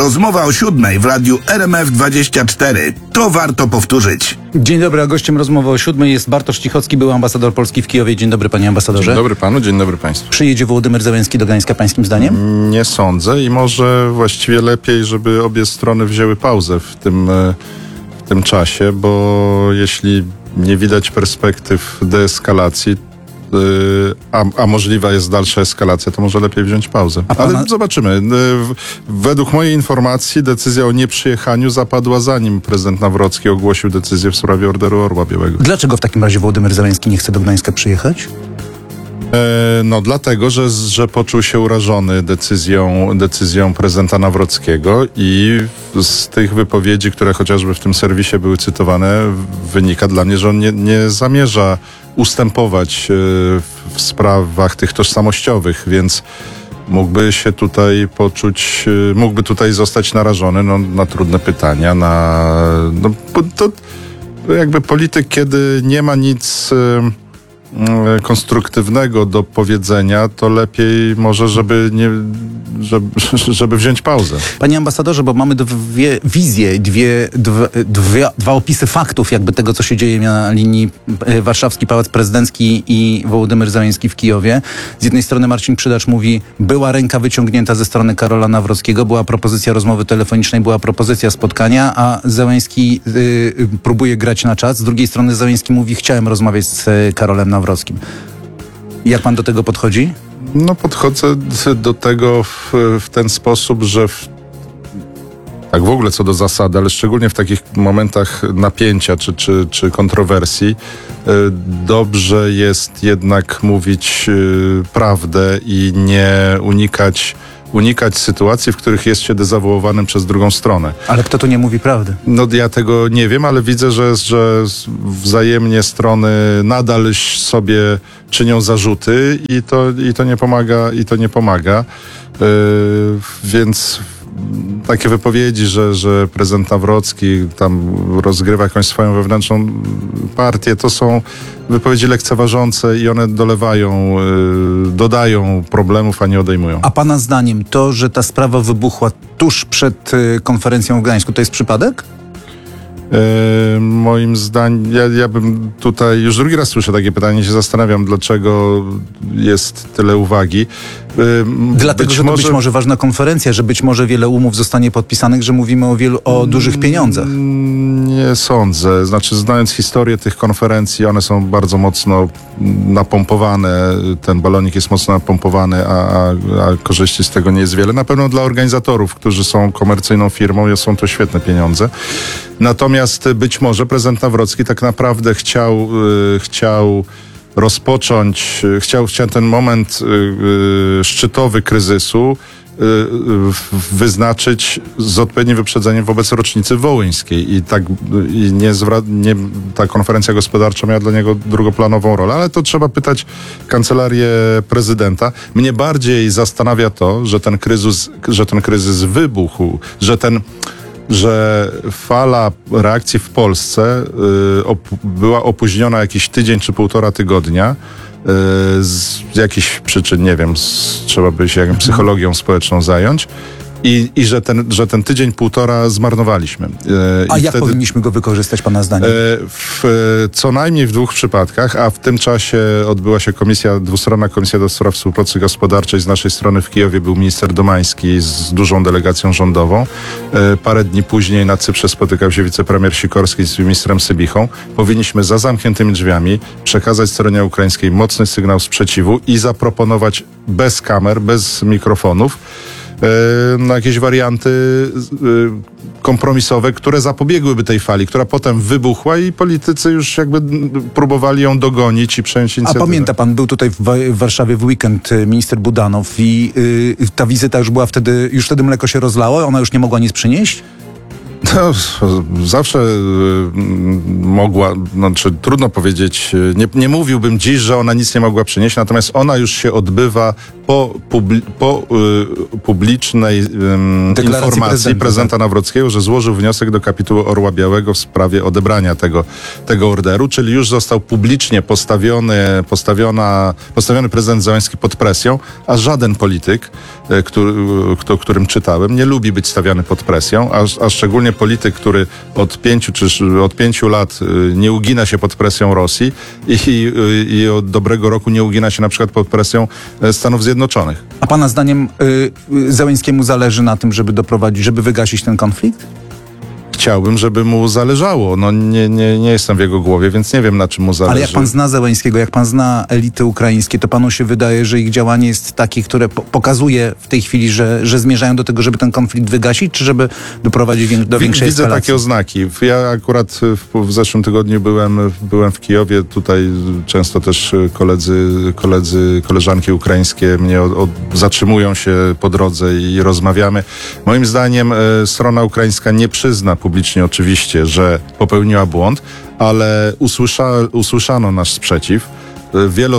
Rozmowa o 7 w radiu RMF24. To warto powtórzyć. Dzień dobry, a gościem rozmowy o 7 jest Bartosz Cichocki, były ambasador Polski w Kijowie. Dzień dobry, panie ambasadorze. Dzień dobry panu, dzień dobry państwu. Przyjedzie Wołodymyr Zełenski do Gdańska, pańskim zdaniem? Nie sądzę i może właściwie lepiej, żeby obie strony wzięły pauzę w tym czasie, bo jeśli nie widać perspektyw deeskalacji, a możliwa jest dalsza eskalacja, to może lepiej wziąć pauzę. Ale zobaczymy. Według mojej informacji decyzja o nieprzyjechaniu zapadła, zanim prezydent Nawrocki ogłosił decyzję w sprawie orderu Orła Białego. Dlaczego w takim razie Wołodymyr Zełenski nie chce do Gdańska przyjechać? No dlatego, że poczuł się urażony decyzją prezydenta Nawrockiego i z tych wypowiedzi, które chociażby w tym serwisie były cytowane, wynika dla mnie, że on nie zamierza ustępować w sprawach tych tożsamościowych, więc mógłby się tutaj mógłby tutaj zostać narażony na trudne pytania, to jakby polityk, kiedy nie ma nic konstruktywnego do powiedzenia, to lepiej może, żeby wziąć pauzę. Panie ambasadorze, bo mamy dwie wizje, dwa opisy faktów jakby tego, co się dzieje na linii warszawski Pałac Prezydencki i Wołodymyr Zełenski w Kijowie. Z jednej strony Marcin Przydacz mówi, była ręka wyciągnięta ze strony Karola Nawrockiego, była propozycja rozmowy telefonicznej, była propozycja spotkania, a Zełenski próbuje grać na czas. Z drugiej strony Zełenski mówi, chciałem rozmawiać z Karolem Nawrockim. Jak pan do tego podchodzi? No podchodzę do tego w ten sposób, że tak w ogóle co do zasady, ale szczególnie w takich momentach napięcia czy kontrowersji, dobrze jest jednak mówić prawdę i nie unikać sytuacji, w których jest się dezawuowanym przez drugą stronę. Ale kto tu nie mówi prawdy? No ja tego nie wiem, ale widzę, że wzajemnie strony nadal sobie czynią zarzuty i to nie pomaga. Więc takie wypowiedzi, że prezydent Nawrocki tam rozgrywa jakąś swoją wewnętrzną partię, to są wypowiedzi lekceważące i one dodają problemów, a nie odejmują. A pana zdaniem to, że ta sprawa wybuchła tuż przed konferencją w Gdańsku, to jest przypadek? Moim zdaniem, ja bym tutaj, już drugi raz słyszę takie pytanie, się zastanawiam, dlaczego jest tyle uwagi. Dlatego, że to być może ważna konferencja, że być może wiele umów zostanie podpisanych, że mówimy o dużych pieniądzach. Nie sądzę. Znaczy, znając historię tych konferencji, one są bardzo mocno napompowane, ten balonik jest mocno napompowany, a korzyści z tego nie jest wiele. Na pewno dla organizatorów, którzy są komercyjną firmą, są to świetne pieniądze. Natomiast być może prezydent Nawrocki tak naprawdę chciał ten moment szczytowy kryzysu wyznaczyć z odpowiednim wyprzedzeniem wobec rocznicy wołyńskiej ta konferencja gospodarcza miała dla niego drugoplanową rolę, ale to trzeba pytać kancelarię prezydenta. Mnie bardziej zastanawia to, że ten kryzys wybuchł, że fala reakcji w Polsce była opóźniona jakiś tydzień czy półtora tygodnia z jakichś przyczyn, nie wiem, trzeba by się psychologią społeczną zająć. I że ten tydzień, półtora zmarnowaliśmy. A jak powinniśmy go wykorzystać, pana zdaniem? Co najmniej w 2 przypadkach, a w tym czasie odbyła się dwustronna komisja do spraw współpracy gospodarczej. Z naszej strony w Kijowie był minister Domański z dużą delegacją rządową. Parę dni później na Cyprze spotykał się wicepremier Sikorski z ministrem Sybichą. Powinniśmy za zamkniętymi drzwiami przekazać stronie ukraińskiej mocny sygnał sprzeciwu i zaproponować bez kamer, bez mikrofonów na jakieś warianty kompromisowe, które zapobiegłyby tej fali, która potem wybuchła i politycy już jakby próbowali ją dogonić i przejąć inicjatywę. A pamięta pan, był tutaj w Warszawie w weekend minister Budanow i ta wizyta już była wtedy, mleko się rozlało, ona już nie mogła nic przynieść? No, zawsze mogła, trudno powiedzieć, nie mówiłbym dziś, że ona nic nie mogła przynieść, natomiast ona już się odbywa po publicznej informacji prezydenta Nawrockiego, że złożył wniosek do kapitułu Orła Białego w sprawie odebrania tego orderu, czyli już został publicznie postawiony prezydent Zełenski pod presją, a żaden polityk którym czytałem, nie lubi być stawiany pod presją, a szczególnie polityk, który od 5 lat nie ugina się pod presją Rosji i od dobrego roku nie ugina się na przykład pod presją Stanów Zjednoczonych. A pana zdaniem Zełenskiemu zależy na tym, żeby wygasić ten konflikt? Chciałbym, żeby mu zależało. No nie jestem w jego głowie, więc nie wiem, na czym mu zależy. Ale jak pan zna Zełenskiego, jak pan zna elity ukraińskie, to panu się wydaje, że ich działanie jest takie, które pokazuje w tej chwili, że zmierzają do tego, żeby ten konflikt wygasić, czy żeby doprowadzić do większej Widzę eskalacji? takie oznaki. Ja akurat w zeszłym tygodniu byłem w Kijowie. Tutaj często też koleżanki ukraińskie mnie zatrzymują się po drodze i rozmawiamy. Moim zdaniem strona ukraińska nie przyzna publicznie oczywiście, że popełniła błąd, ale usłyszano nasz sprzeciw. Wielu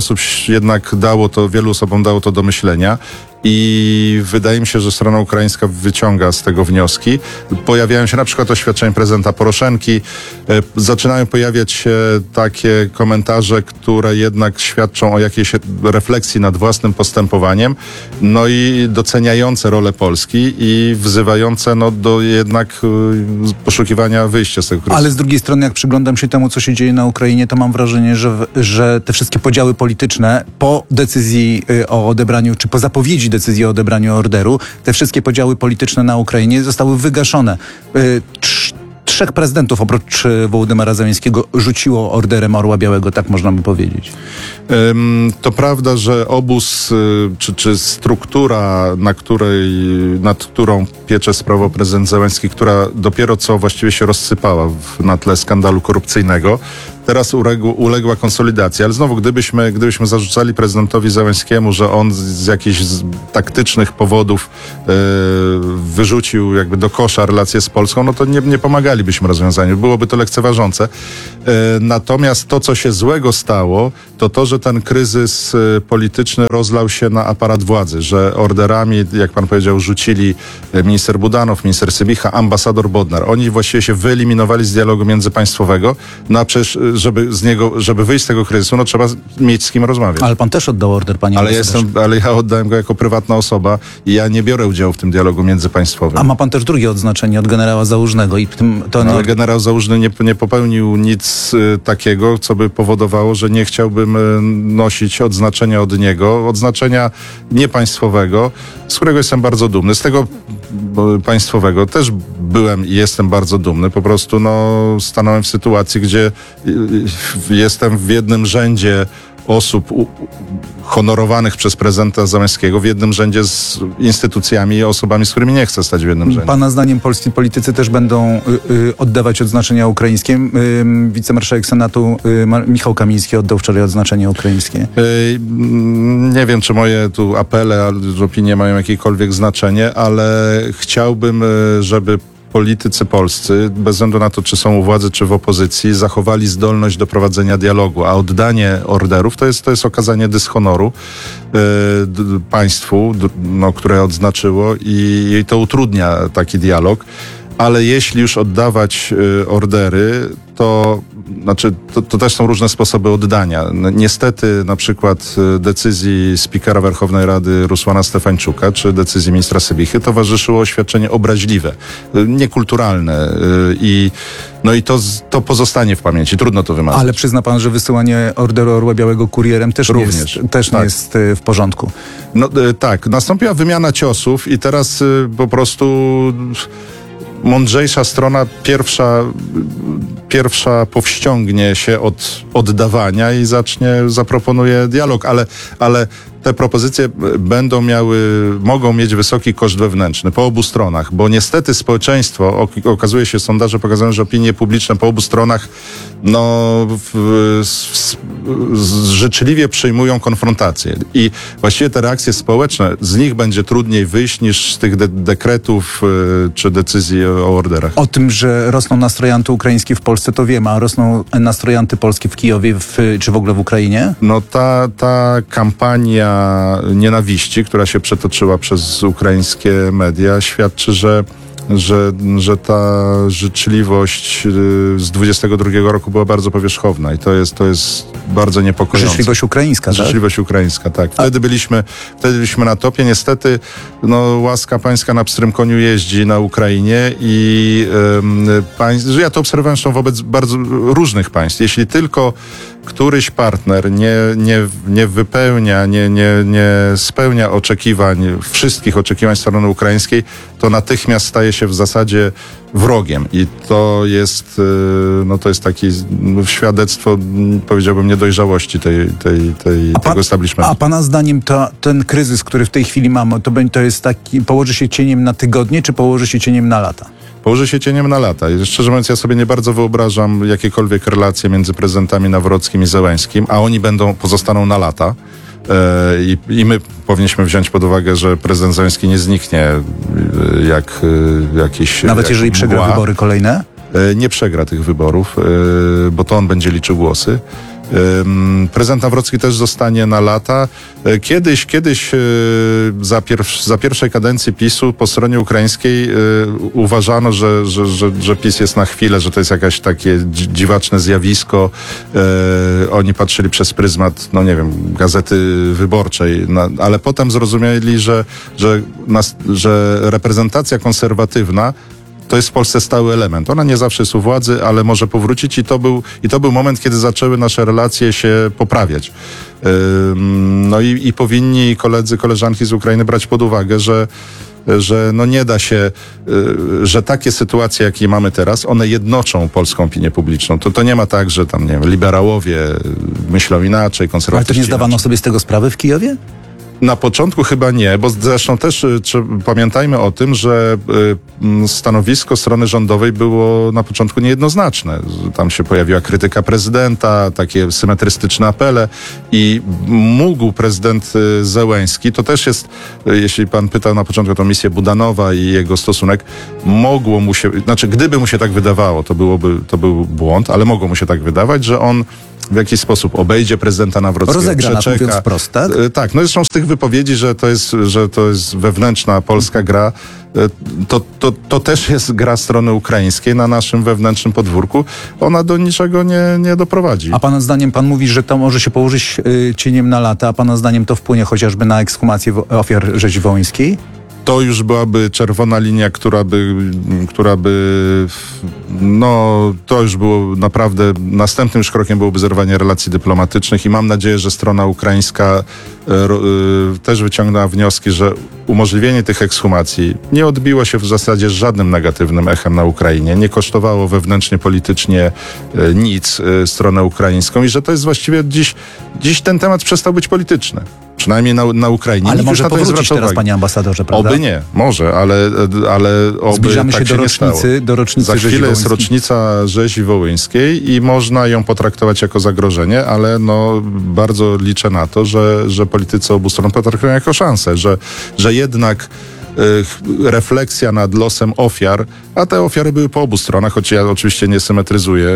osobom dało to do myślenia i wydaje mi się, że strona ukraińska wyciąga z tego wnioski. Pojawiają się na przykład oświadczenia prezydenta Poroszenki, zaczynają pojawiać się takie komentarze, które jednak świadczą o jakiejś refleksji nad własnym postępowaniem, no i doceniające rolę Polski i wzywające do jednak poszukiwania wyjścia z tego kryzysu. Ale z drugiej strony, jak przyglądam się temu, co się dzieje na Ukrainie, to mam wrażenie, że te wszystkie podziały polityczne po decyzji o odebraniu, czy po zapowiedzi decyzji o odebraniu orderu, te wszystkie podziały polityczne na Ukrainie zostały wygaszone. 3 prezydentów oprócz Wołodymyra Zełenskiego rzuciło orderem Orła Białego, tak można by powiedzieć. To prawda, że obóz czy struktura, nad którą piecze sprawą prezydent Zełenski, która dopiero co właściwie się rozsypała na tle skandalu korupcyjnego, teraz uległa konsolidacji. Ale znowu, gdybyśmy zarzucali prezydentowi Zełenskiemu, że on z jakichś taktycznych powodów wyrzucił jakby do kosza relacje z Polską, no to nie pomagalibyśmy rozwiązaniu. Byłoby to lekceważące. Natomiast to, co się złego stało, to, że ten kryzys polityczny rozlał się na aparat władzy, że orderami, jak pan powiedział, rzucili minister Budanow, minister Sybicha, ambasador Bodnar. Oni właściwie się wyeliminowali z dialogu międzypaństwowego, no a przecież żeby wyjść z tego kryzysu, no trzeba mieć z kim rozmawiać. Ale pan też oddał order, panie ambasadorze. Ale ja oddałem go jako prywatna osoba i ja nie biorę udziału w tym dialogu międzypaństwowym. A ma pan też drugie odznaczenie od generała Załużnego i ale generał Załużny nie popełnił nic takiego, co by powodowało, że nie chciałbym nosić odznaczenia od niego, odznaczenia niepaństwowego, z którego jestem bardzo dumny. Z tego państwowego też byłem i jestem bardzo dumny. Po prostu stanąłem w sytuacji, gdzie jestem w jednym rzędzie osób honorowanych przez prezydenta Zełenskiego, w jednym rzędzie z instytucjami i osobami, z którymi nie chcę stać w jednym rzędzie. Pana zdaniem polscy politycy też będą oddawać odznaczenia ukraińskie? Wicemarszałek Senatu Michał Kamiński oddał wczoraj odznaczenie ukraińskie. Nie wiem, czy moje tu apele, opinie mają jakiekolwiek znaczenie, ale chciałbym, żeby politycy polscy, bez względu na to, czy są u władzy, czy w opozycji, zachowali zdolność do prowadzenia dialogu, a oddanie orderów to jest okazanie dyshonoru państwu, które odznaczyło i to utrudnia taki dialog. Ale jeśli już oddawać ordery, to też są różne sposoby oddania. Niestety na przykład decyzji spikera Werchownej Rady Rusłana Stefańczuka czy decyzji ministra Sybichy towarzyszyło oświadczenie obraźliwe, niekulturalne i to pozostanie w pamięci. Trudno to wymazać. Ale przyzna pan, że wysyłanie orderu Orła Białego kurierem też nie jest w porządku. Tak, nastąpiła wymiana ciosów i teraz po prostu mądrzejsza strona pierwsza powściągnie się od oddawania i zaproponuje dialog, ale te propozycje mogą mieć wysoki koszt wewnętrzny po obu stronach, bo niestety społeczeństwo, okazuje się, sondaże pokazują, że opinie publiczne po obu stronach życzliwie przyjmują konfrontację i właściwie te reakcje społeczne, z nich będzie trudniej wyjść niż z tych dekretów czy decyzji o orderach. O tym, że rosną nastroje antyukraińskie w Polsce, to wiemy, a rosną nastroje antypolskie w Kijowie czy w ogóle w Ukrainie? Ta kampania nienawiści, która się przetoczyła przez ukraińskie media, świadczy, że że ta życzliwość z 22 roku była bardzo powierzchowna i to jest bardzo niepokojące. Życzliwość ukraińska, tak? Życzliwość ukraińska, tak. Wtedy byliśmy na topie. Niestety, łaska pańska na pstrym koniu jeździ na Ukrainie i ja to obserwowałem zresztą wobec bardzo różnych państw. Jeśli tylko któryś partner nie wypełnia, nie spełnia oczekiwań, wszystkich oczekiwań strony ukraińskiej, to natychmiast staje się w zasadzie wrogiem. I to jest takie świadectwo, powiedziałbym, niedojrzałości tego establishmentu. A pana zdaniem ten kryzys, który w tej chwili mamy, to jest taki, położy się cieniem na tygodnie, czy położy się cieniem na lata? Położy się cieniem na lata. I szczerze mówiąc, ja sobie nie bardzo wyobrażam jakiekolwiek relacje między prezydentami Nawrockim i Zełenskim, a oni pozostaną na lata. I my powinniśmy wziąć pod uwagę, że prezydent Zełenski nie zniknie jak jakiś... Nawet jeżeli przegra wybory kolejne? Nie przegra tych wyborów, bo to on będzie liczył głosy. Prezydent Nawrocki też zostanie na lata. Kiedyś za pierwszej kadencji PiS-u po stronie ukraińskiej uważano, że PiS jest na chwilę, że to jest jakieś takie dziwaczne zjawisko. Oni patrzyli przez pryzmat, Gazety Wyborczej, ale potem zrozumieli, że reprezentacja konserwatywna to jest w Polsce stały element. Ona nie zawsze jest u władzy, ale może powrócić i to był moment, kiedy zaczęły nasze relacje się poprawiać. I powinni koledzy, koleżanki z Ukrainy brać pod uwagę, że nie da się, że takie sytuacje, jakie mamy teraz, one jednoczą polską opinię publiczną. To nie ma tak, że tam, liberałowie myślą inaczej, konserwatyści. Ale to nie zdawano sobie z tego sprawy w Kijowie? Na początku chyba nie, bo zresztą też pamiętajmy o tym, że stanowisko strony rządowej było na początku niejednoznaczne. Tam się pojawiła krytyka prezydenta, takie symetrystyczne apele i mógł prezydent Zełenski, to też jest, jeśli pan pytał na początku o tą misję Budanowa i jego stosunek, mogło mu się, gdyby mu się tak wydawało, to był błąd, ale mogło mu się tak wydawać, że on w jakiś sposób obejdzie prezydenta Nawrockiego, rozegrana, mówiąc wprost, tak? Tak, zresztą z tych wypowiedzi, że to jest wewnętrzna polska gra, to też jest gra strony ukraińskiej na naszym wewnętrznym podwórku. Ona do niczego nie doprowadzi. A pana zdaniem, pan mówi, że to może się położyć cieniem na lata, a pana zdaniem to wpłynie chociażby na ekshumację ofiar rzezi wołyńskiej? To już byłaby czerwona linia, to już było naprawdę, następnym już krokiem byłoby zerwanie relacji dyplomatycznych i mam nadzieję, że strona ukraińska też wyciągnęła wnioski, że umożliwienie tych ekshumacji nie odbiło się w zasadzie żadnym negatywnym echem na Ukrainie, nie kosztowało wewnętrznie, politycznie nic stronę ukraińską i że to jest właściwie dziś ten temat przestał być polityczny. Przynajmniej na Ukrainie. Ale może powrócić teraz, panie ambasadorze, prawda? Oby nie, może, ale oby zbliżamy tak się do rocznicy Za chwilę jest rocznica rzezi wołyńskiej i można ją potraktować jako zagrożenie, ale bardzo liczę na to, że politycy obu stron potraktują jako szansę, że jednak refleksja nad losem ofiar, a te ofiary były po obu stronach, choć ja oczywiście nie symetryzuję,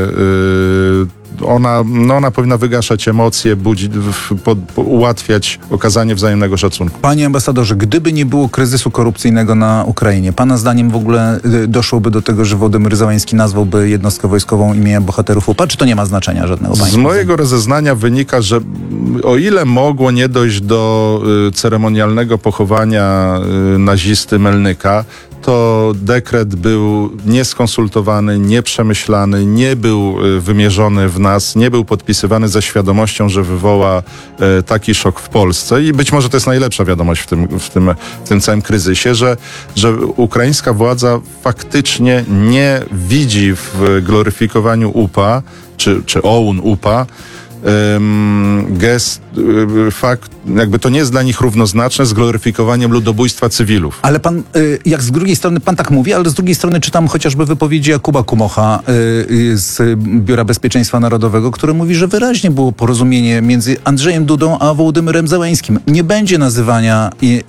ona powinna wygaszać emocje, ułatwiać okazanie wzajemnego szacunku. Panie ambasadorze, gdyby nie było kryzysu korupcyjnego na Ukrainie, pana zdaniem w ogóle doszłoby do tego, że Wołodymyr Zełenski nazwałby jednostkę wojskową imieniem bohaterów UPA, czy to nie ma znaczenia żadnego? Z mojego rozeznania wynika, że o ile mogło nie dojść do ceremonialnego pochowania nazisty Melnyka, to dekret był nieskonsultowany, nieprzemyślany, nie był wymierzony w nas, nie był podpisywany ze świadomością, że wywoła taki szok w Polsce i być może to jest najlepsza wiadomość w tym całym kryzysie, że ukraińska władza faktycznie nie widzi w gloryfikowaniu UPA, czy OUN UPA, fakt, jakby to nie jest dla nich równoznaczne z gloryfikowaniem ludobójstwa cywilów. Ale pan, jak z drugiej strony, pan tak mówi, ale z drugiej strony czytam chociażby wypowiedzi Jakuba Kumocha z Biura Bezpieczeństwa Narodowego, który mówi, że wyraźnie było porozumienie między Andrzejem Dudą a Wołodymyrem Zełenskim. Nie będzie nazywania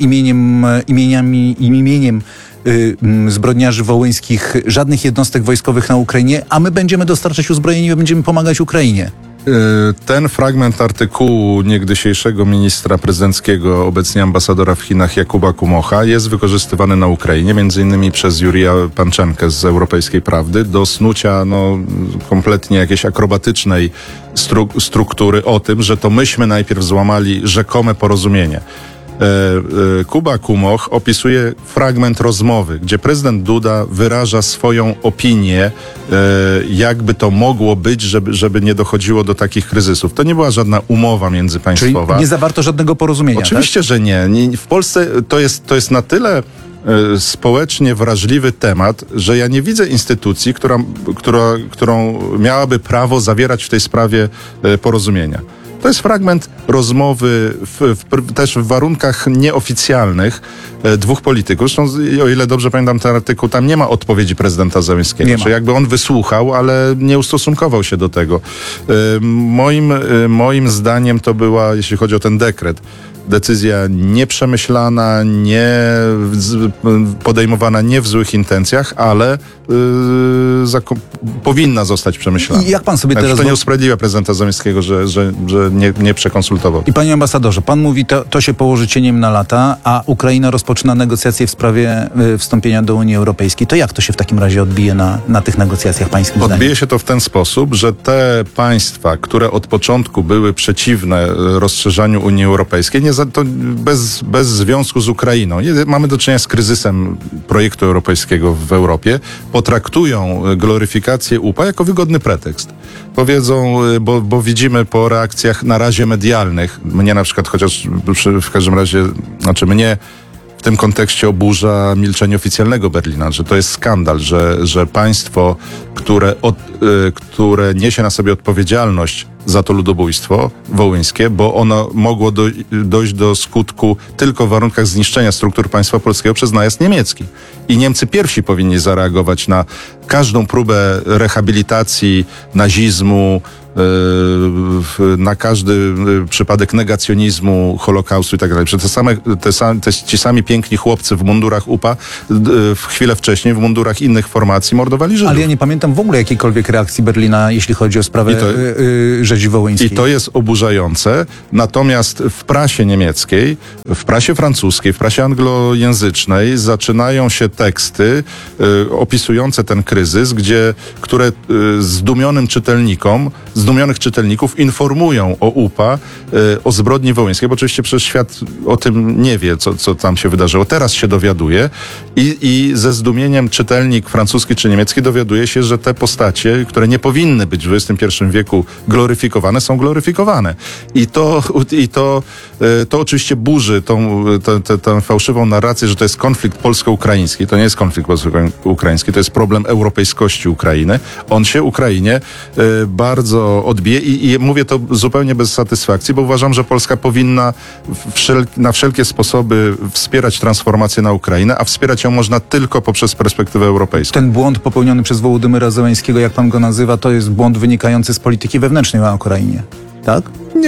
imieniem zbrodniarzy wołyńskich żadnych jednostek wojskowych na Ukrainie, a my będziemy dostarczać uzbrojenie i będziemy pomagać Ukrainie. Ten fragment artykułu niegdysiejszego ministra prezydenckiego, obecnie ambasadora w Chinach Jakuba Kumocha, jest wykorzystywany na Ukrainie, między innymi przez Jurija Panczenkę z Europejskiej Prawdy, do snucia kompletnie jakiejś akrobatycznej struktury o tym, że to myśmy najpierw złamali rzekome porozumienie. Kuba Kumoch opisuje fragment rozmowy, gdzie prezydent Duda wyraża swoją opinię, jakby to mogło być, żeby nie dochodziło do takich kryzysów. To nie była żadna umowa międzypaństwowa. Czyli nie zawarto żadnego porozumienia. Oczywiście, tak? że nie. W Polsce to jest na tyle społecznie wrażliwy temat, że ja nie widzę instytucji, którą miałaby prawo zawierać w tej sprawie porozumienia. To jest fragment rozmowy też w warunkach nieoficjalnych dwóch polityków. Zresztą, o ile dobrze pamiętam ten artykuł, tam nie ma odpowiedzi prezydenta Zełenskiego. Czyli jakby on wysłuchał, ale nie ustosunkował się do tego. Moim zdaniem to była, jeśli chodzi o ten dekret, decyzja nieprzemyślana, podejmowana nie w złych intencjach, ale powinna zostać przemyślana. I jak pan sobie teraz... To nie usprawiedliwia prezydenta Zełenskiego, że nie przekonsultował. I panie ambasadorze, pan mówi, to się położy cieniem na lata, a Ukraina rozpoczyna negocjacje w sprawie wstąpienia do Unii Europejskiej. To jak to się w takim razie odbije na tych negocjacjach pańskim zdaniem? Odbije się to w ten sposób, że te państwa, które od początku były przeciwne rozszerzaniu Unii Europejskiej, to bez związku z Ukrainą. Mamy do czynienia z kryzysem projektu europejskiego w Europie. Potraktują gloryfikację UPA jako wygodny pretekst. Powiedzą, bo widzimy po reakcjach na razie medialnych, mnie na przykład, chociaż w każdym razie, mnie w tym kontekście oburza milczenie oficjalnego Berlina, że to jest skandal, że państwo, które niesie na sobie odpowiedzialność za to ludobójstwo wołyńskie, bo ono mogło dojść do skutku tylko w warunkach zniszczenia struktur państwa polskiego przez najazd niemiecki. I Niemcy pierwsi powinni zareagować na każdą próbę rehabilitacji nazizmu, na każdy przypadek negacjonizmu, Holokaustu i tak dalej. Ci sami piękni chłopcy w mundurach UPA w chwilę wcześniej w mundurach innych formacji mordowali Żydów. Ale ja nie pamiętam w ogóle jakiejkolwiek reakcji Berlina, jeśli chodzi o sprawę rzezi wołyńskiej. I to jest oburzające. Natomiast w prasie niemieckiej, w prasie francuskiej, w prasie anglojęzycznej zaczynają się teksty opisujące ten kryzys, które zdumionych czytelników informują o UPA, o zbrodni wołyńskiej, bo oczywiście przecież świat o tym nie wie, co tam się wydarzyło. Teraz się dowiaduje i ze zdumieniem czytelnik francuski czy niemiecki dowiaduje się, że te postacie, które nie powinny być w XXI wieku gloryfikowane, są gloryfikowane. I to oczywiście burzy tę fałszywą narrację, że to jest konflikt polsko-ukraiński. To nie jest konflikt polsko-ukraiński, to jest problem europejskości Ukrainy. On się Ukrainie bardzo odbije i mówię to zupełnie bez satysfakcji, bo uważam, że Polska powinna na wszelkie sposoby wspierać transformację na Ukrainę, a wspierać ją można tylko poprzez perspektywę europejską. Ten błąd popełniony przez Wołodymyra Zełenskiego, jak pan go nazywa, to jest błąd wynikający z polityki wewnętrznej na Ukrainie, tak?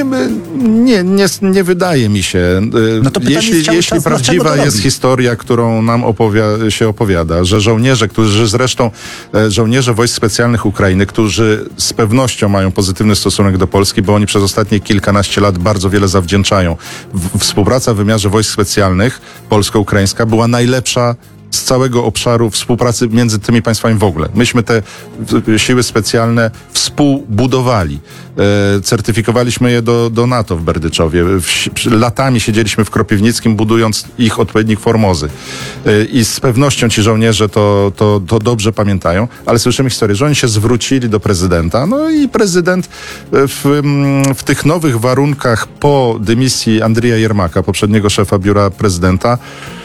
Nie wydaje mi się. No to jeśli prawdziwa jest historia, którą nam się opowiada, że żołnierze wojsk specjalnych Ukrainy, którzy z pewnością mają pozytywny stosunek do Polski, bo oni przez ostatnie kilkanaście lat bardzo wiele zawdzięczają. Współpraca w wymiarze wojsk specjalnych polsko-ukraińska była najlepsza z całego obszaru współpracy między tymi państwami w ogóle. Myśmy te siły specjalne współbudowali. Certyfikowaliśmy je do NATO w Berdyczowie. Latami siedzieliśmy w Kropiwnickim, budując ich odpowiednik Formozy. I z pewnością ci żołnierze to dobrze pamiętają, ale słyszymy historię, że oni się zwrócili do prezydenta, no i prezydent w tych nowych warunkach po dymisji Andrija Jermaka, poprzedniego szefa biura prezydenta,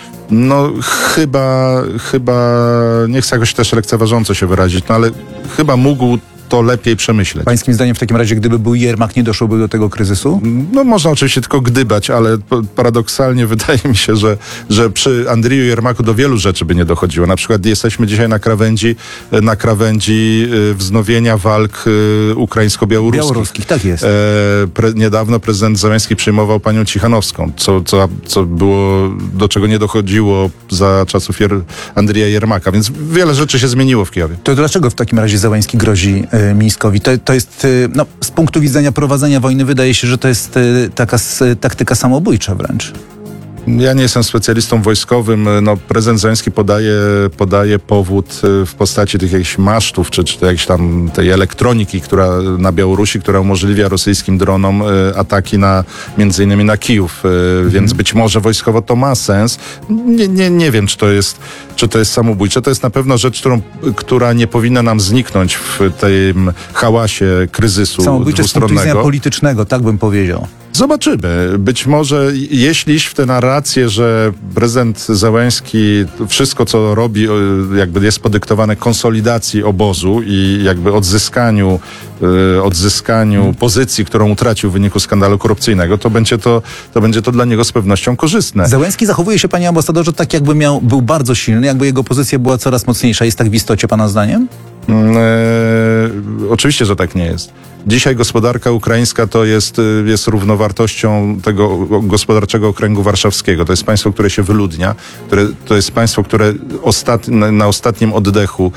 chyba nie chcę jakoś też lekceważąco się wyrazić, ale chyba mógł to lepiej przemyśleć. Pańskim zdaniem w takim razie, gdyby był Jermak, nie doszłoby do tego kryzysu? Można oczywiście tylko gdybać, ale paradoksalnie wydaje mi się, że przy Andriju Jermaku do wielu rzeczy by nie dochodziło. Na przykład jesteśmy dzisiaj na krawędzi wznowienia walk ukraińsko-białoruskich. Tak jest. Niedawno prezydent Zełenski przyjmował panią Cichanowską, co było, do czego nie dochodziło za czasów Andrija Jermaka, więc wiele rzeczy się zmieniło w Kijowie. To dlaczego w takim razie Zełenski grozi Mińskowi. To jest, no, z punktu widzenia prowadzenia wojny wydaje się, że to jest taka taktyka samobójcza wręcz. Ja nie jestem specjalistą wojskowym. No, prezydent Zełenski podaje powód w postaci tych jakichś masztów, czy jakiejś tam tej elektroniki, która na Białorusi, która umożliwia rosyjskim dronom ataki między innymi na Kijów. Więc być może wojskowo to ma sens. Nie wiem, czy to jest samobójcze. To jest na pewno rzecz, która nie powinna nam zniknąć w tym hałasie kryzysu Samobójcze z punktu widzenia dwustronnego. politycznego, tak bym powiedział. Zobaczymy. Być może jeśli iść w tę narrację, że prezydent Zełenski wszystko, co robi, jakby jest podyktowane konsolidacji obozu i jakby odzyskaniu pozycji, którą utracił w wyniku skandalu korupcyjnego, to będzie to dla niego z pewnością korzystne. Zełenski zachowuje się, panie ambasadorze, tak jakby był bardzo silny, jakby jego pozycja była coraz mocniejsza. Jest tak w istocie, pana zdaniem? Oczywiście, że tak nie jest. Dzisiaj gospodarka ukraińska to jest równowartością tego gospodarczego okręgu warszawskiego. To jest państwo, które się wyludnia. To jest państwo, które na ostatnim oddechu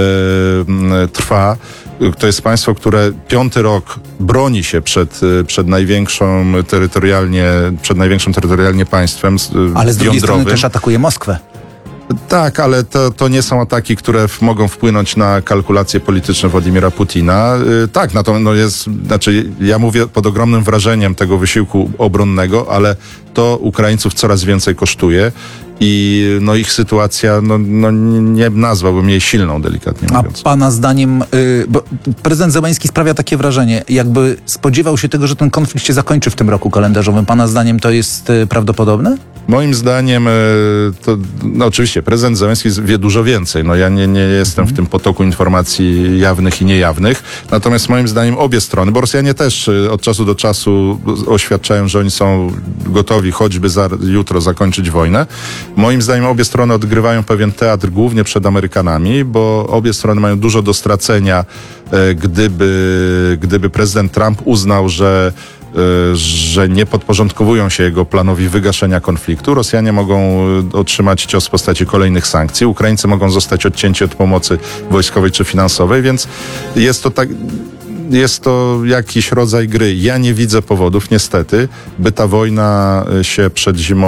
trwa. To jest państwo, które 5. rok broni się przed największym terytorialnie państwem Ale z drugiej jądrowym. strony też atakuje Moskwę. Tak, ale to nie są ataki, które mogą wpłynąć na kalkulacje polityczne Władimira Putina. Tak, ja mówię pod ogromnym wrażeniem tego wysiłku obronnego, ale to Ukraińców coraz więcej kosztuje i ich sytuacja, nie nazwałbym jej silną, delikatnie mówiąc. A pana zdaniem, bo prezydent Zełenski sprawia takie wrażenie, jakby spodziewał się tego, że ten konflikt się zakończy w tym roku kalendarzowym. Pana zdaniem to jest prawdopodobne? Moim zdaniem, oczywiście prezydent Zełenski wie dużo więcej. Ja nie jestem w tym potoku informacji jawnych i niejawnych. Natomiast moim zdaniem obie strony, bo Rosjanie też od czasu do czasu oświadczają, że oni są gotowi choćby jutro zakończyć wojnę. Moim zdaniem obie strony odgrywają pewien teatr głównie przed Amerykanami, bo obie strony mają dużo do stracenia, gdyby prezydent Trump uznał, że nie podporządkowują się jego planowi wygaszenia konfliktu. Rosjanie mogą otrzymać cios w postaci kolejnych sankcji. Ukraińcy mogą zostać odcięci od pomocy wojskowej czy finansowej, więc jest to jakiś rodzaj gry. Ja nie widzę powodów, niestety, by ta wojna się przed zimą